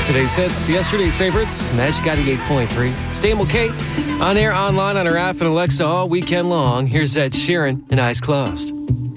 Today's hits, yesterday's favorites, Magic 88.3. Stay with Kate, on air, online, on our app, and Alexa all weekend long. Here's Ed Sheeran and Eyes Closed.